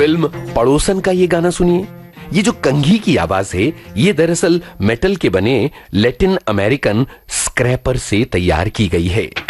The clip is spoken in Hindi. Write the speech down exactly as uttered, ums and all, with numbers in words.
फिल्म पड़ोसन का ये गाना सुनिए। ये जो कंघी की आवाज है, ये दरअसल मेटल के बने लैटिन अमेरिकन स्क्रैपर से तैयार की गई है।